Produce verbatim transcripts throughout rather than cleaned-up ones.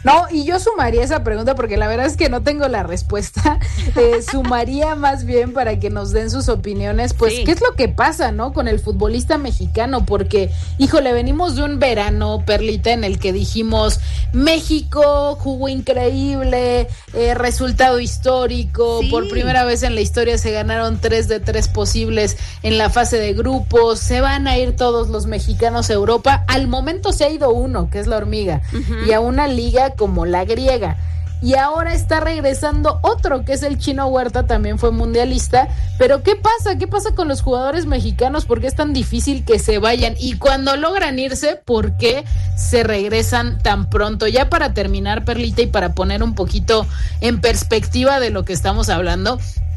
No, y yo sumaría esa pregunta porque la verdad es que no tengo la respuesta. Eh, sumaría más bien para que nos den sus opiniones, pues, sí. ¿Qué es lo que pasa, no? Con el futbolista mexicano, porque, híjole, venimos de un verano, Perlita, en el que dijimos, México jugó increíble, eh, resultado histórico, sí. Por primera vez en la historia se ganaron tres de tres posibles en la fase de grupos, se van a ir todos los mexicanos a Europa. Al momento se ha ido uno, que es la Hormiga, uh-huh. Y a una liga como la griega, y ahora está regresando otro que es el Chino Huerta, también fue mundialista. Pero ¿qué pasa? ¿Qué pasa con los jugadores mexicanos? ¿Por qué es tan difícil que se vayan? Y cuando logran irse, ¿por qué se regresan tan pronto? Ya para terminar, Perlita, y para poner un poquito en perspectiva de lo que estamos hablando,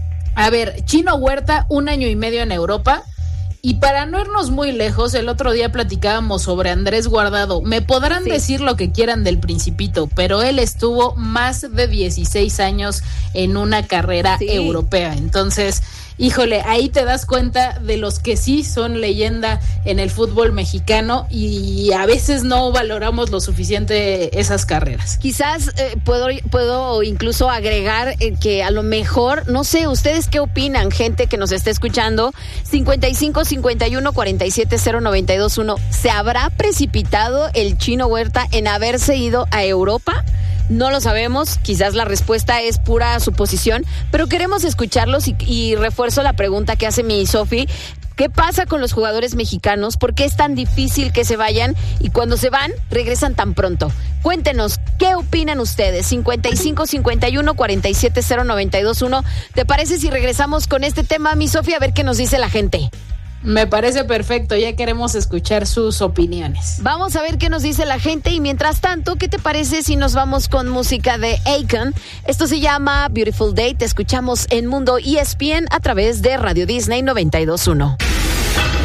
a ver, Chino Huerta, un año y medio en Europa. Y para no irnos muy lejos, el otro día platicábamos sobre Andrés Guardado. Me podrán sí. decir lo que quieran del Principito, pero él estuvo más de dieciséis años en una carrera sí. europea. Entonces, híjole, ahí te das cuenta de los que sí son leyenda en el fútbol mexicano y a veces no valoramos lo suficiente esas carreras. Quizás eh, puedo, puedo incluso agregar eh, que a lo mejor, no sé, ¿ustedes qué opinan? Gente que nos está escuchando, cincuenta y cinco, cincuenta y uno, cuarenta y siete, cero noventa y dos uno, ¿se habrá precipitado el Chino Huerta en haberse ido a Europa? No lo sabemos, quizás la respuesta es pura suposición, pero queremos escucharlos y, y refuerzo la pregunta que hace mi Sofi. ¿Qué pasa con los jugadores mexicanos? ¿Por qué es tan difícil que se vayan? Y cuando se van, regresan tan pronto. Cuéntenos, ¿qué opinan ustedes? cincuenta y cinco, cincuenta y uno, cuarenta y siete, cero noventa y dos uno. ¿Te parece si regresamos con este tema, mi Sofi, a ver qué nos dice la gente? Me parece perfecto, ya queremos escuchar sus opiniones. Vamos a ver qué nos dice la gente y mientras tanto, ¿qué te parece si nos vamos con música de Akon? Esto se llama Beautiful Day, te escuchamos en Mundo E S P N a través de Radio Disney noventa y dos punto uno.